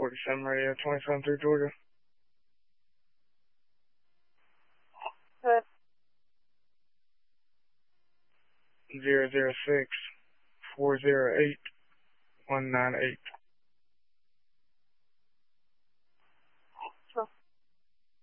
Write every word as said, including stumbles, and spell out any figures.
forty-seven Radio, twenty-seven through Georgia. Good. Zero zero six four zero eight one nine eight.